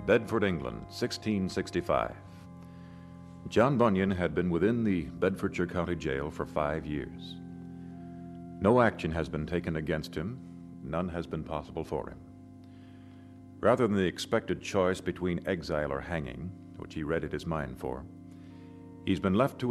Bedford, England, 1665. John Bunyan had been within the Bedfordshire County Jail for 5 years. No action has been taken against him, none has been possible for him. Rather than the expected choice between exile or hanging, which he readied his mind for, he's been left to